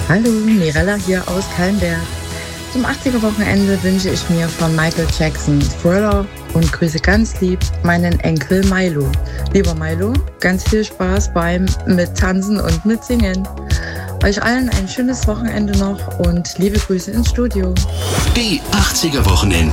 Hallo, Mirella hier aus Kallenberg. Zum 80er-Wochenende wünsche ich mir von Michael Jackson Thriller und grüße ganz lieb meinen Enkel Milo. Lieber Milo, ganz viel Spaß beim Mittanzen und Mitsingen. Euch allen ein schönes Wochenende noch und liebe Grüße ins Studio. Die 80er-Wochenende.